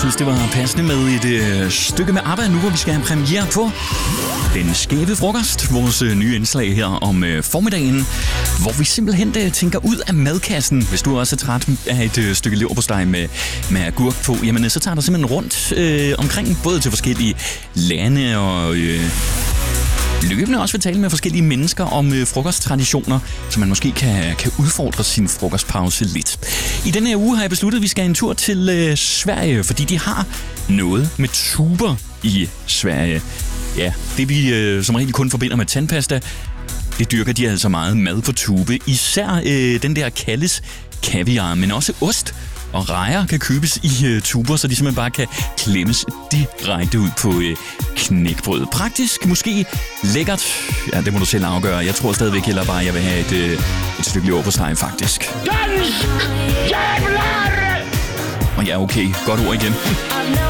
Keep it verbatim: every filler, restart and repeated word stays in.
synes, det var passende med et øh, stykke med ABBA nu, hvor vi skal have premiere på Den Skæve Frokost, vores øh, nye indslag her om øh, formiddagen, hvor vi simpelthen øh, tænker ud af madkassen. Hvis du også er træt af et øh, stykke leverpostej med, med agurk på, jamen så tager du simpelthen rundt øh, omkring, både til forskellige lande og øh, løbende også vil tale med forskellige mennesker om øh, frokosttraditioner, så man måske kan, kan udfordre sin frokostpause lidt. I denne her uge har jeg besluttet, at vi skal en tur til øh, Sverige, fordi de har noget med tuber i Sverige. Ja, det vi øh, som regel kun forbinder med tandpasta, det dyrker de altså meget mad på tube. Især øh, den der kaldes kaviar, men også ost og rejer kan købes i øh, tuber, så de simpelthen bare kan klemmes direkte ud på øh, knækbrød. Praktisk, måske lækkert. Ja, det må du selv afgøre. Jeg tror stadigvæk heller bare, at jeg vil have et, øh, et stykke leverpostej, faktisk. Dansk! Jävlar! Og ja, okay. Godt ord igen.